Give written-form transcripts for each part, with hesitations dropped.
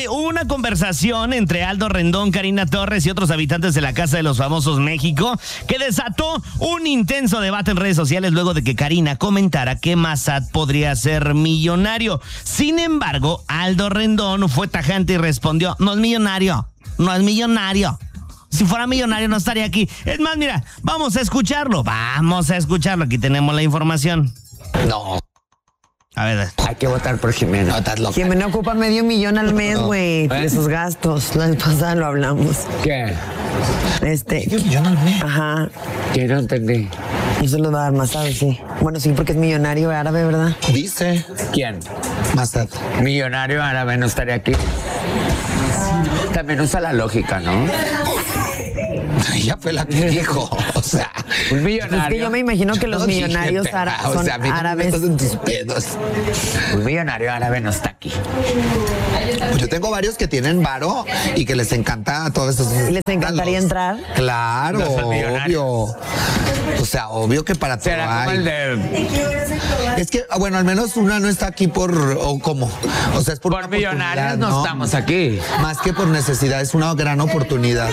hubo una conversación entre Aldo Rendón, Karina Torres y otros habitantes de la Casa de los Famosos México que desató un intenso debate en redes sociales luego de que Karina comentara que Massad podría ser millonario. Sin embargo, Aldo Rendón fue tajante y respondió: no es millonario, no es millonario. Si fuera millonario no estaría aquí. Es más, mira, vamos a escucharlo. Aquí tenemos la información. No. A ver. Hay que votar por Jimena. No, estás loca. Jimena ocupa $500,000 al mes, güey, de sus gastos. La vez pasada lo hablamos. ¿Qué? $1,000,000 al mes. Ajá. ¿Qué? No entendí. No se lo va a dar Massad, sí. Bueno, sí, porque es millonario árabe, ¿verdad? Dice. ¿Quién? Massad. Millonario árabe no estaría aquí. También usa la lógica, ¿no? Ella fue la que dijo, o sea, un millonario. Es que yo me imagino que los millonarios son árabes. En tus pedos. Un millonario árabe no está aquí. Pues yo tengo varios que tienen varo y que les encanta todo eso. ¿Les encantaría entrar? Claro, No son millonarios. obvio. O sea, obvio que para todo Será como hay. el de... Es que, bueno, al menos una no está aquí o sea, es por una millonarios oportunidad, no estamos aquí. Más que por necesidad, es una gran oportunidad.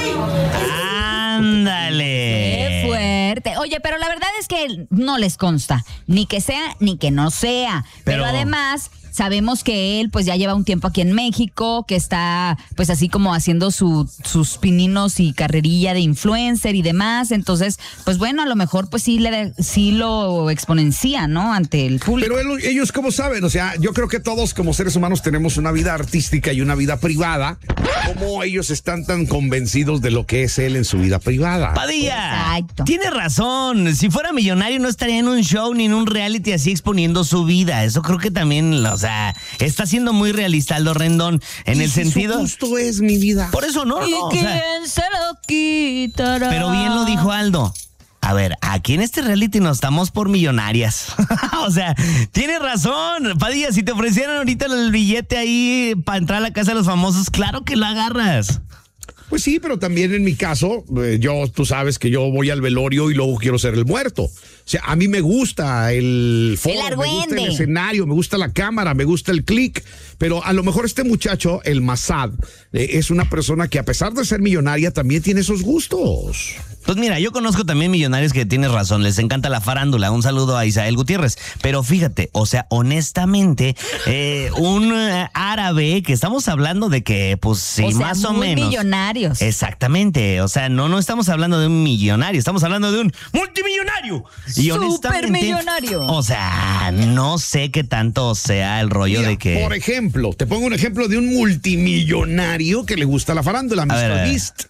Ándale. Qué fuerte. Oye, pero la verdad es que no les consta, ni que sea ni que no sea. Pero además sabemos que él pues ya lleva un tiempo aquí en México, que está pues así como haciendo sus pininos y carrerilla de influencer y demás. Entonces, pues bueno, a lo mejor pues sí lo exponencia, ¿no? Ante el público. Pero ellos, ¿cómo saben? O sea, yo creo que todos como seres humanos tenemos una vida artística y una vida privada. ¿Cómo ellos están tan convencidos de lo que es él en su vida privada? Padilla, Exacto. Tiene razón. Si fuera millonario no estaría en un show ni en un reality así exponiendo su vida. Eso creo que también, o sea, está siendo muy realista Aldo Rendón en el sentido. Justo es mi vida. Por eso no. ¿Y o quién sea, se lo quitará? pero bien lo dijo Aldo. A ver, aquí en este reality nos estamos por millonarias. O sea, tiene razón. Padilla, si te ofrecieran ahorita el billete ahí para entrar a la Casa de los Famosos, claro que lo agarras. Pues sí, pero también en mi caso, tú sabes que yo voy al velorio y luego quiero ser el muerto. O sea, a mí me gusta el foro, me gusta el escenario, me gusta la cámara, me gusta el click, pero a lo mejor este muchacho, el Massad, es una persona que a pesar de ser millonaria también tiene esos gustos. Pues mira, yo conozco también millonarios que tienes razón, les encanta la farándula. Un saludo a Isael Gutiérrez. Pero fíjate, o sea, honestamente, un árabe que estamos hablando de que, pues sí, o sea, más o muy menos. millonarios. Exactamente, o sea, no estamos hablando de un millonario, estamos hablando de un multimillonario. Y Supermillonario. O sea, no sé qué tanto sea el rollo. Mira, de que. Por ejemplo, te pongo un ejemplo de un multimillonario que le gusta la farándula, Mr. Beast.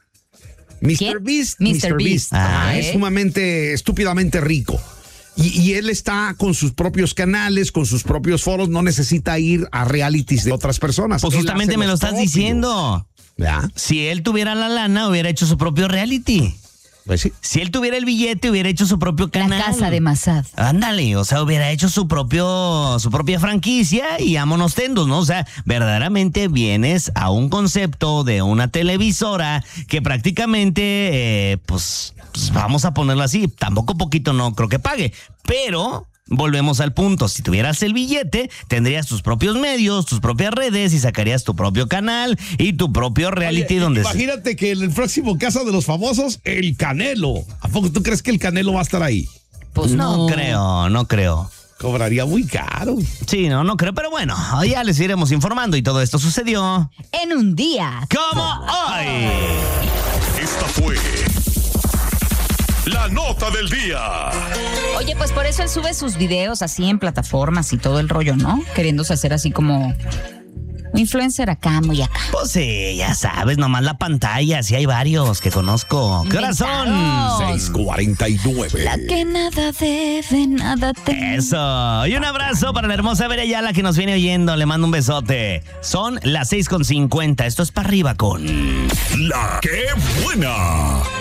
Mr. Beast. Es sumamente, estúpidamente rico. Y él está con sus propios canales, con sus propios foros, no necesita ir a realities de otras personas. Pues justamente me lo estás diciendo. ¿Ya? Si él tuviera la lana, hubiera hecho su propio reality. Pues sí. Si él tuviera el billete, hubiera hecho su propio canal. La Casa de Massad. Ándale, o sea, hubiera hecho su propia franquicia y vámonos tendos, ¿no? O sea, verdaderamente vienes a un concepto de una televisora que prácticamente, pues vamos a ponerlo así, tampoco poquito no creo que pague, pero volvemos al punto, si tuvieras el billete, tendrías tus propios medios, tus propias redes y sacarías tu propio canal y tu propio reality. Oye, donde imagínate que en el próximo Casa de los Famosos, el Canelo. ¿A poco tú crees que el Canelo va a estar ahí? Pues no creo. Cobraría muy caro. Sí, no creo, pero bueno, ya les iremos informando y todo esto sucedió en un día como hoy. Esta fue la nota del día. Oye, pues por eso él sube sus videos así en plataformas y todo el rollo, ¿no? Queriéndose hacer así como un influencer acá, muy acá. Pues sí, ya sabes, nomás la pantalla, sí hay varios que conozco. ¿Qué horas son? 6:49. La que nada debe, nada teme. Eso. Y un abrazo para la hermosa Vera Ayala que nos viene oyendo. Le mando un besote. Son las 6:50. Esto es para arriba con La que buena.